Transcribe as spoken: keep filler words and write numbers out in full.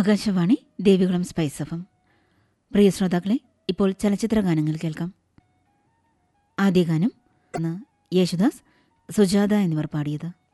Akashvani Devikulam spice F M. പ്രിയ ശ്രോതാക്കളെ, ഇപ്പോൾ ചലച്ചിത്ര ഗാനങ്ങൾ കേൾക്കാം. ആദ്യ ഗാനം യേശുദാസ്, സുജാത എന്നിവർ പാടിയത്.